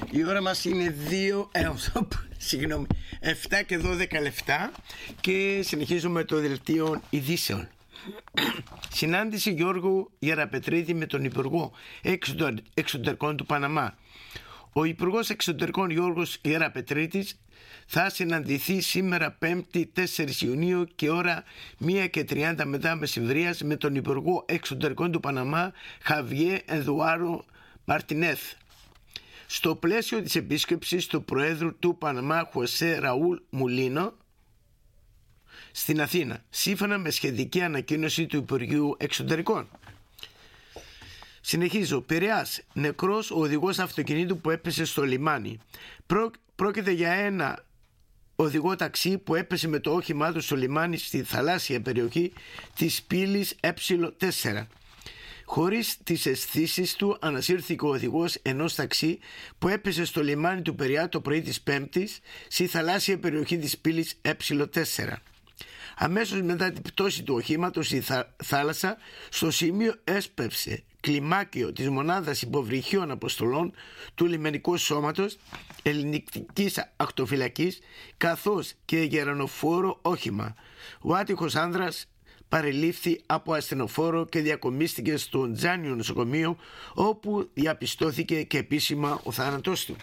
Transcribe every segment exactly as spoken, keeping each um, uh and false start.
Η ώρα μας είναι δύο, ε, συγγνώμη, επτά και δώδεκα λεπτά και συνεχίζουμε το δελτίο ειδήσεων. Συνάντηση Γιώργου Γεραπετρίτη με τον Υπουργό Εξωτερικών του Παναμά. Ο Υπουργός Εξωτερικών Γιώργος Γεραπετρίτης θα συναντηθεί σήμερα Πέμπτη τέσσερις Ιουνίου και ώρα μία και τριάντα μετά μεσημβρίας με τον Υπουργό Εξωτερικών του Παναμά Χαβιέ Εδουάρο Μαρτινέθ. Στο πλαίσιο της επίσκεψης του Προέδρου του Παναμά Χωσέ Ραούλ Μουλίνο στην Αθήνα, σύμφωνα με σχετική ανακοίνωση του Υπουργείου Εξωτερικών. Συνεχίζω. Πειραιάς, νεκρός ο οδηγός αυτοκινήτου που έπεσε στο λιμάνι. Πρό, πρόκειται για ένα οδηγό ταξί που έπεσε με το όχημά του στο λιμάνι στη θαλάσσια περιοχή της πύλης Ε τέσσερα. Χωρίς τις αισθήσεις του ανασύρθηκε ο οδηγός ενός ταξί που έπεσε στο λιμάνι του Πειραιά το πρωί της Πέμπτης στη θαλάσσια περιοχή της πύλης Ε τέσσερα. Αμέσως μετά την πτώση του οχήματος στη θά, θάλασσα, στο σημείο έσπευσε κλιμάκιο της μονάδας υποβρυχίων αποστολών του λιμενικού σώματος ελληνικής ακτοφυλακής, καθώς και γερανοφόρο όχημα. Ο άτυχος άνδρας παρελήφθη από ασθενοφόρο και διακομίστηκε στο Τζάνιο νοσοκομείο, όπου διαπιστώθηκε και επίσημα ο θάνατός του.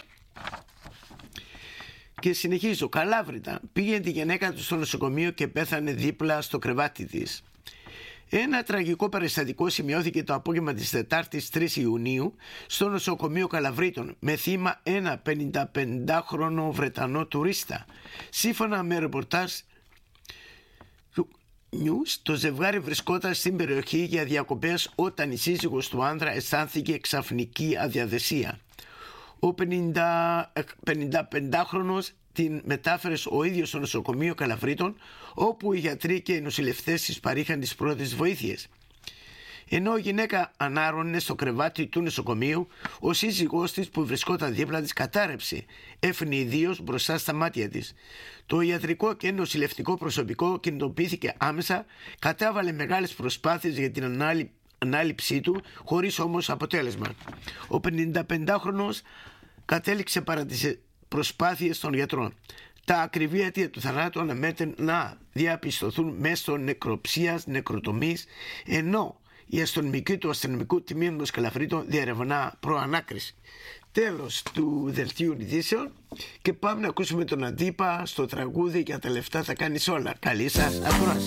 Και συνεχίζω. Καλάβρητα, πήγε τη γυναίκα του στο νοσοκομείο και πέθανε δίπλα στο κρεβάτι της. Ένα τραγικό περιστατικό σημειώθηκε το απόγευμα της Τετάρτης τρεις Ιουνίου στο νοσοκομείο Καλαβρίτων με θύμα ένα πενηνταπεντάχρονο Βρετανό τουρίστα. Σύμφωνα με ρεπορτάζ News, το ζευγάρι βρισκόταν στην περιοχή για διακοπές όταν η σύζυγος του άνδρα αισθάνθηκε ξαφνική αδιαδεσία. Ο πενηνταπεντάχρονος την μετάφερε ο ίδιος στο νοσοκομείο Καλαβρίτων, όπου οι γιατροί και οι νοσηλευτές της παρήχαν τις πρώτες βοήθειες. Ενώ η γυναίκα ανάρρωνε στο κρεβάτι του νοσοκομείου, ο σύζυγός της που βρισκόταν δίπλα της κατάρρευσε ευνηδίως μπροστά στα μάτια της. Το ιατρικό και νοσηλευτικό προσωπικό κινητοποιήθηκε άμεσα, κατέβαλε μεγάλες προσπάθειες για την ανάληψη ανάληψή του, χωρίς όμως αποτέλεσμα. Ο πενηνταπεντάχρονος κατέληξε παρά τις προσπάθειες των γιατρών. Τα ακριβή αιτία του θανάτου αναμένεται να διαπιστωθούν μέσω νεκροψίας, νεκροτομής, ενώ η αστυνομική του αστυνομικού τμήματος Καλαβρίτων διερευνά προανάκριση. Τέλος του δελτίου ειδήσεων και πάμε να ακούσουμε τον Αντίπα στο τραγούδι «Για τα λεφτά θα κάνεις όλα». Καλή σας ακρόαση.